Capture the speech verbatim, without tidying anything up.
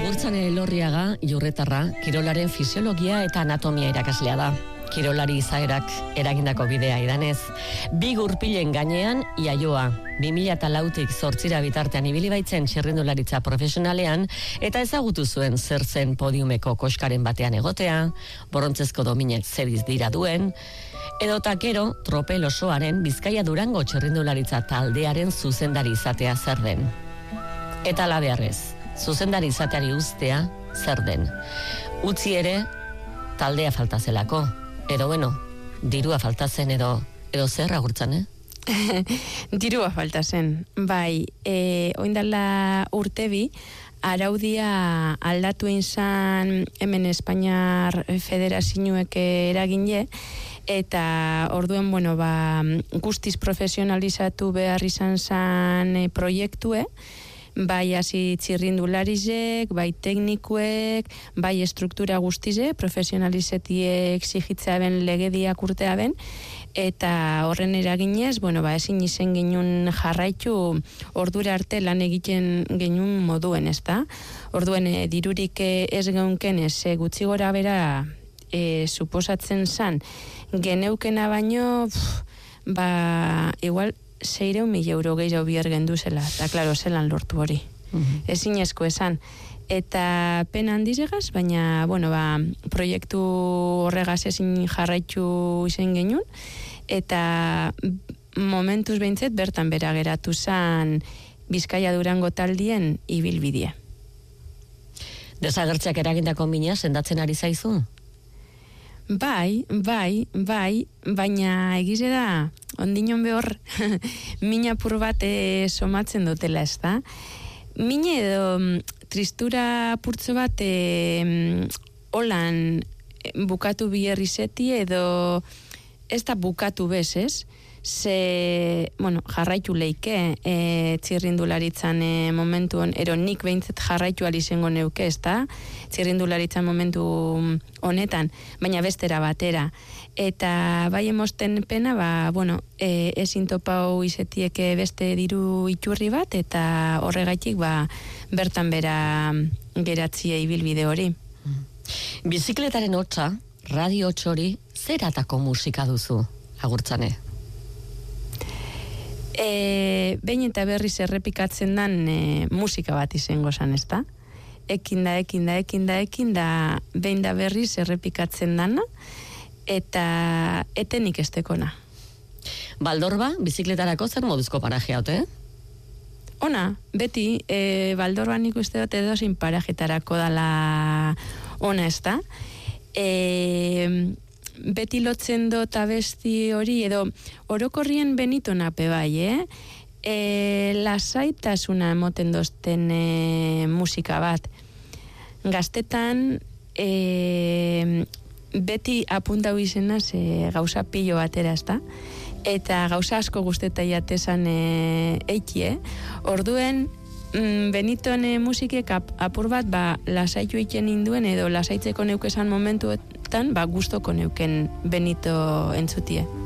Agurtzane Elorriaga, Jurretarra, kirolaren fisiologia eta anatomia irakaslea da. Kirolari izaerak eragindako bidea idanez. Bi gurpilen gainean iaioa. bi mila lautik zortzira bitartean ibili baitzen txirrindularitza profesionalean eta ezagutu zuen zer zen podiumeko koskaren batean egotea, brontzezko dominek zeriz dira duen, edota gero tropel osoaren Bizkaia Durango txirrindularitza taldearen zuzendari izatea zer den. Eta alabearrez, zuzendari izateari uztea zer den. Utzi ere taldea falta zelako. Edo, bueno, dirua falta zen edo, edo zer Agurtzan, eh? Dirua falta zen, bai, e, oindala urte bi, araudia aldatu izan hemen Espainiar Federazioek eragine, eta orduen, bueno, ba, guztiz profesionalizatu behar izan zen e, proiektue, bai hasi txirrindularizek, bai teknikuek, bai estruktura guztize, profesionalizetie exigitzea ben legediak urtea ben, eta horren eraginez, bueno, ba, ezin izen genuen jarraitu ordura arte lan egiten genuen moduen, ez da? Orduen, e, dirurik ez geunken ez e, gutxi gora bera e, suposatzen zan, geneukena baino, pff, ba, igual, seireun mila euro gehiago bihar gendu zela, eta klaro, zelan lortu hori. Mm-hmm. Ezin esko esan. Eta pena handizegaz, baina, bueno, ba, proiektu horregaz ezin jarraitu izen genuen, eta momentuz behintzet bertan bera geratu zan Bizkaia Durango taldien ibilbidea. Desagertzeak eragindako mina sendatzen ari zaizu? Bai, bai, bai, baina egize da, ondinon behor, mina pur bat e, somatzen dutela, ez da? Mine edo tristura purtzo bat e, holan bukatu biherri zeti edo ez da bukatu bez, ez? Ze, bueno, jarraitu leike e, txirrindularitzan e, momentu on, ero nik behintzet jarraitu alizengo neuke, ez da? Txirrindularitzan momentu honetan, baina bestera batera. Eta bai emosten pena, ba, bueno, e, ezin topau izetieke beste diru iturri bat, eta horregaitik, ba, bertan bera geratzia ibilbide hori. Bizikletaren hotza, radio hotxori, zer atako musika duzu, Agurtzane? E, behin eta berriz errepikatzen dan e, musika bat izango zan, ez da? Ekin da, ekin da, ekin da, ekin da, behin da berriz errepikatzen dana, eta etenik estekona. Baldorba, bizikletarako zer moduzko parajea, ote? Ona, beti, e, Baldorba nik uste dut edo zin parajetarako dala ona, ez da? E, beti lotzen dut abesti hori, edo orokorrien Benito nape bai, eh? E, lasaitasuna emoten dozten e, musika bat. Gaztetan e, beti apuntau izenaz e, gauza pilo batera, ez da? Eta gauza asko guzteta jatezan e, eiki, eh? Orduen, mm, Beniton e, musikek ap, apur bat ba, lasaitu eiken induen edo lasaitzeko neukesan momentuetan ba, gustoko neuken Benito entzutie.